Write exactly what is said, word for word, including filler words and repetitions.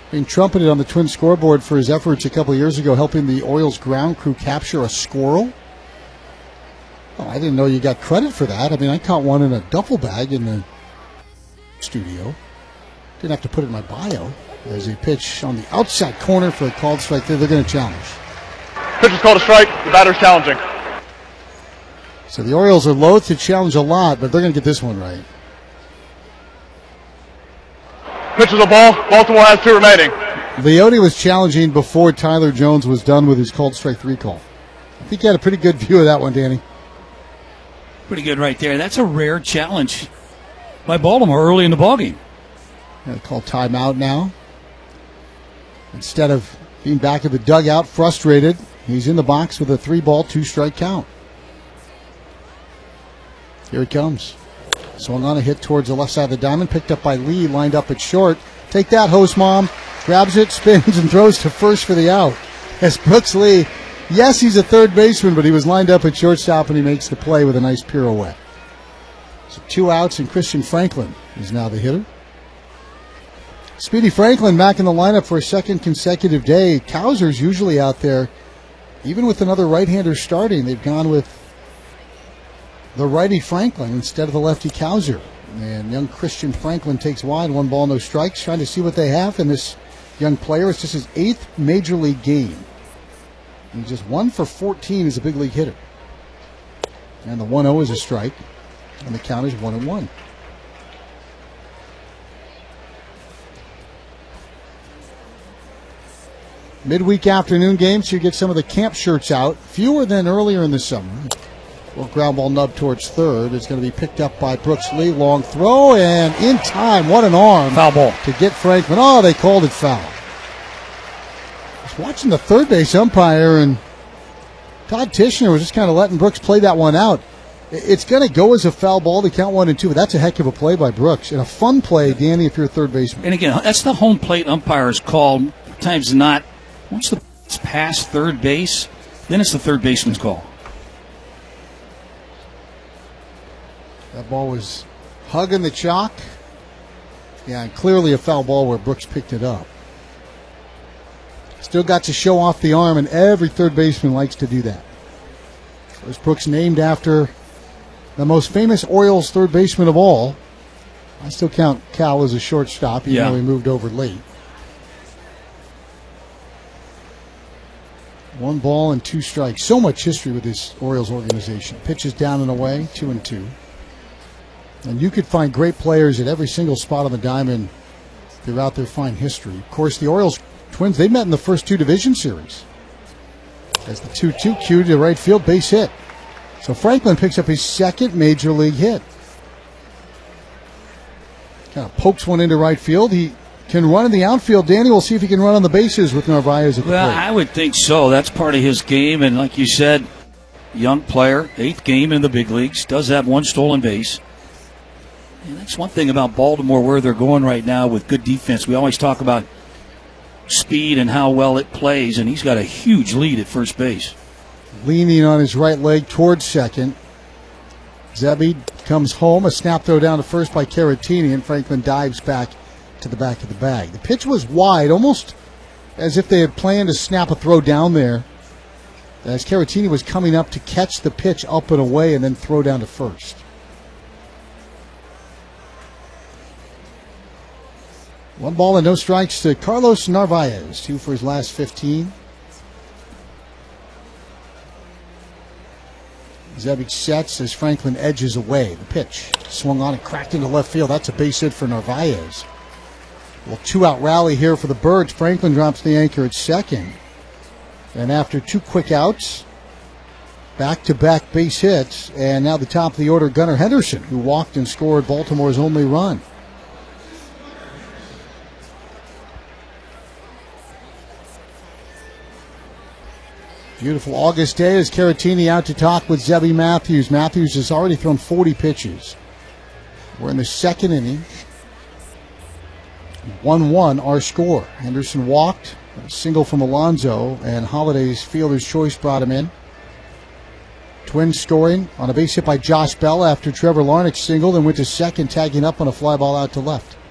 being trumpeted on the Twins scoreboard for his efforts a couple of years ago helping the Orioles ground crew capture a squirrel. Oh, I didn't know you got credit for that. I mean, I caught one in a duffel bag in the studio. Didn't have to put it in my bio. There's a pitch on the outside corner for a called strike there. They're going to challenge. Pitch is called a strike. The batter's challenging. So the Orioles are loath to challenge a lot, but they're going to get this one right. Pitch is a ball. Baltimore has two remaining. Leone was challenging before Tyler Jones was done with his called strike three call. I think you had a pretty good view of that one, Danny. Pretty good right there. That's a rare challenge by Baltimore early in the ballgame. Going to call timeout now. Instead of being back at the dugout, frustrated, he's in the box with a three-ball, two-strike count. Here he comes. Swung on a hit towards the left side of the diamond, picked up by Lee, lined up at short. Take that, host mom. Grabs it, spins, and throws to first for the out. As Brooks Lee, yes, he's a third baseman, but he was lined up at shortstop, and he makes the play with a nice pirouette. So two outs, and Christian Franklin is now the hitter. Speedy Franklin back in the lineup for a second consecutive day. Cowser's usually out there. Even with another right-hander starting, they've gone with the righty Franklin instead of the lefty Cowser. And young Christian Franklin takes wide, one ball, no strikes, trying to see what they have in this young player. It's just his eighth major league game. He's just one for fourteen as a big league hitter. And the one oh is a strike, and the count is one and one. Midweek afternoon games, so you get some of the camp shirts out. Fewer than earlier in the summer. Well, ground ball nub towards third. It's going to be picked up by Brooks Lee. Long throw, and in time, what an arm. Foul ball. To get Franklin. Oh, they called it foul. I was watching the third base umpire, and Todd Tishner was just kind of letting Brooks play that one out. It's going to go as a foul ball to count one and two, but that's a heck of a play by Brooks. And a fun play, Danny, if you're a third baseman. And again, that's the home plate umpire's call. Times not. Once the it's past third base, then it's the third baseman's call. That ball was hugging the chalk. Yeah, and clearly a foul ball where Brooks picked it up. Still got to show off the arm, and every third baseman likes to do that. There's Brooks named after the most famous Orioles third baseman of all. I still count Cal as a shortstop, even yeah. though he moved over late. One ball and two strikes. So much history with this Orioles organization. Pitches down and away, two and two. And you could find great players at every single spot on the diamond throughout their fine history. Of course, the Orioles Twins, they met in the first two division series. As the two two cue to right field, base hit. So Franklin picks up his second major league hit. Kind of pokes one into right field. He can run in the outfield. Danny, we'll see if he can run on the bases with Narvaez at the well, plate. I would think so. That's part of his game. And like you said, young player, eighth game in the big leagues, does have one stolen base. And that's one thing about Baltimore, where they're going right now with good defense. We always talk about speed and how well it plays, and he's got a huge lead at first base. Leaning on his right leg towards second. Zebby comes home. A snap throw down to first by Caratini, and Franklin dives back to the back of the bag. The pitch was wide, almost as if they had planned to snap a throw down there, as Caratini was coming up to catch the pitch up and away and then throw down to first. One ball and no strikes to Carlos Narvaez, two for his last fifteen. Zebby sets as Franklin edges away. The pitch swung on and cracked into left field. That's a base hit for Narvaez. Well, two-out rally here for the Birds. Franklin drops the anchor at second. And after two quick outs, back-to-back base hits, and now the top of the order, Gunnar Henderson, who walked and scored Baltimore's only run. Beautiful August day as Caratini out to talk with Zebby Matthews. Matthews has already thrown forty pitches. We're in the second inning. one one our score. Henderson walked, a single from Alonso, and Holiday's fielder's choice brought him in. Twins scoring on a base hit by Josh Bell after Trevor Larnach singled and went to second, tagging up on a fly ball out to left.